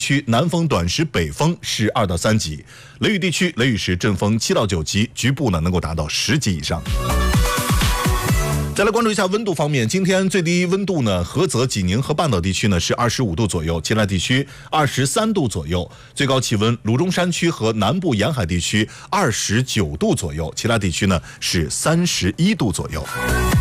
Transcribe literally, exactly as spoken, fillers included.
区南风短时北风是二到三级，雷雨地区雷雨时阵风七到九级，局部呢能够达到十级以上。再来关注一下温度方面，今天最低温度呢，菏泽、济宁和半岛地区呢是二十五度左右，其他地区二十三度左右。最高气温，鲁中山区和南部沿海地区二十九度左右，其他地区呢是三十一度左右。